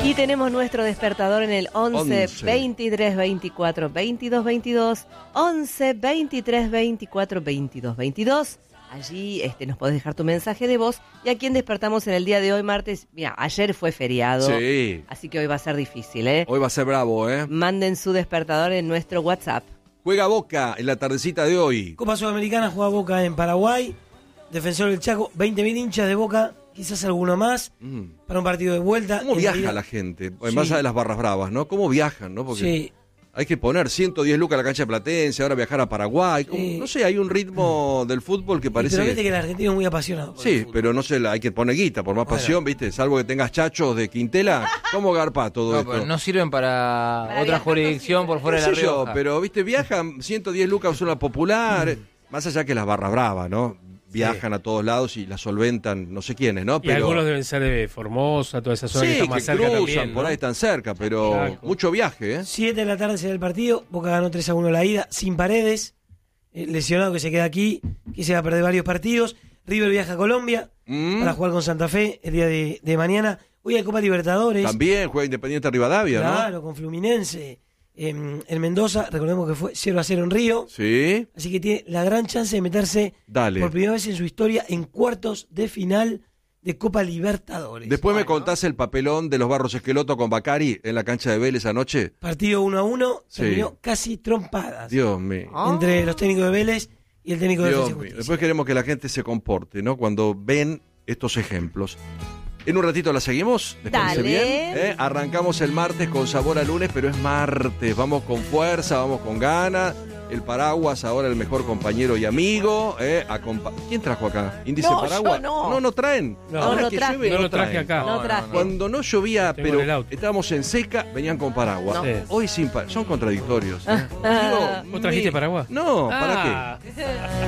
Y tenemos nuestro despertador en el 11 23 24 22 22, 11 23 24 22 22. Allí nos podés dejar tu mensaje de voz. ¿Y a quién despertamos en el día de hoy, martes? Mira, ayer fue feriado. Sí. Así que hoy va a ser difícil, ¿eh? Hoy va a ser bravo, ¿eh? Manden su despertador en nuestro WhatsApp. Juega Boca en la tardecita de hoy. Copa Sudamericana, juega Boca en Paraguay. Defensor del Chaco, 20.000 hinchas de Boca, quizás alguno más, para un partido de vuelta. ¿Cómo viaja la gente? En base a las barras bravas, ¿no? ¿Cómo viajan, no? Porque sí. Hay que poner 110 lucas a la cancha de Platense, ahora viajar a Paraguay. No sé, hay un ritmo del fútbol que parece... Pero viste que el argentino es muy apasionado. Sí, pero no sé, hay que poner guita, por más pasión, ¿viste? Salvo que tengas chachos de Quintela. ¿Cómo garpa todo esto? Pero no sirven para otra jurisdicción por fuera de La Rioja. Pero, ¿viste? Viajan 110 lucas a zona popular, más allá que las barras bravas, ¿no? Viajan a todos lados y la solventan no sé quiénes, ¿no? Y algunos deben ser de Formosa, toda esa zona que está más cerca cruzan, también, ¿no? por ahí están cerca, pero mucho viaje, ¿eh? 7 de la tarde será el partido, Boca ganó 3-1 la ida, sin Paredes, lesionado que se queda aquí, que se va a perder varios partidos. River viaja a Colombia para jugar con Santa Fe el día de mañana. Hoy hay Copa Libertadores. También juega Independiente Rivadavia, ¿no? Claro, con Fluminense. En Mendoza, recordemos que fue 0-0 en Río. Sí. Así que tiene la gran chance de meterse por primera vez en su historia en cuartos de final de Copa Libertadores. Después me contás el papelón de los Barros Esqueloto con Bacari en la cancha de Vélez anoche. Partido 1-1, terminó casi trompadas. Dios mío. Entre los técnicos de Vélez y el técnico de Defensa y Justicia. Después queremos que la gente se comporte, ¿no? Cuando ven estos ejemplos. En un ratito la seguimos, ¿les parece bien? Arrancamos el martes con sabor a lunes, pero es martes. Vamos con fuerza, vamos con ganas. El paraguas, ahora el mejor compañero y amigo. ¿Quién trajo acá? ¿Índice paraguas? No traen. No lo traje acá. No traje. Cuando no llovía, pero estábamos en seca, venían con paraguas. No. Hoy sin paraguas. Son contradictorios. ¿Vos trajiste paraguas? No, ¿para qué?